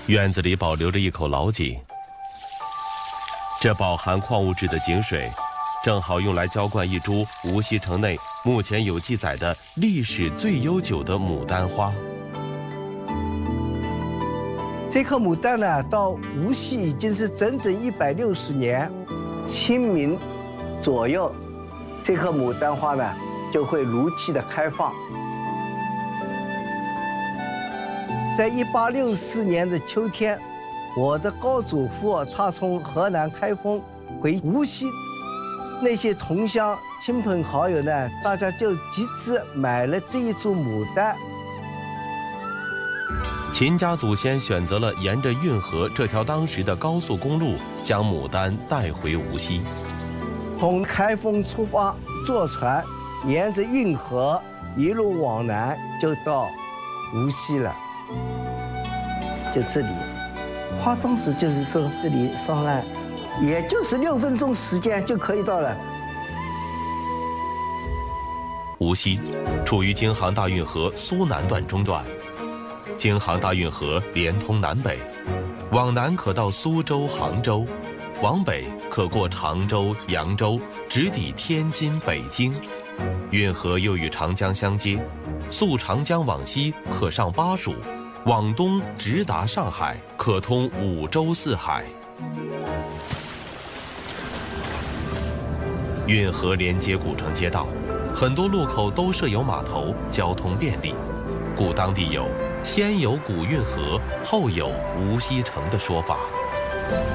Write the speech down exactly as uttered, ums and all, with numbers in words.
院子里保留着一口老井，这饱含矿物质的井水，正好用来浇灌一株无锡城内目前有记载的历史最悠久的牡丹花。 这棵牡丹呢，到无锡已经是整整一百六十年，清明左右，这棵牡丹花呢就会如期的开放。在一八六四年的秋天，我的高祖父他从河南开封回无锡，那些同乡亲朋好友呢，大家就集资买了这一株牡丹。 秦家祖先选择了沿着运河这条当时的高速公路，将牡丹带回无锡。 从开封出发，坐船沿着运河一路往南，就到无锡了。就这里，花当时就是说这里上岸，也就是六分钟时间就可以到了。 无锡处于京杭大运河苏南段中段。京杭大运河连通南北，往南可到苏州、杭州，往北可过常州、扬州，直抵天津、北京。运河又与长江相接，溯长江往西可上巴蜀，往东直达上海，可通五洲四海。运河连接古城街道，很多路口都设有码头，交通便利，故当地有先有古运河，后有无锡城的说法。